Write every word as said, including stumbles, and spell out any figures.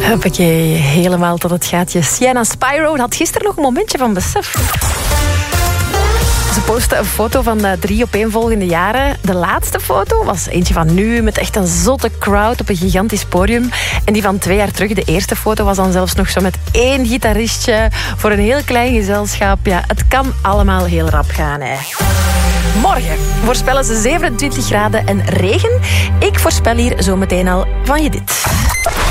Huppakee, helemaal tot het gaatje. Sienna Spyro had gisteren nog een momentje van besef. Ze postte een foto van uh, drie opeenvolgende jaren. De laatste foto was eentje van nu, met echt een zotte crowd op een gigantisch podium. En die van twee jaar terug, de eerste foto, was dan zelfs nog zo met één gitaristje voor een heel klein gezelschap. Ja, het kan allemaal heel rap gaan, hè. Morgen voorspellen ze zevenentwintig graden en regen. Ik voorspel hier zometeen al van je dit.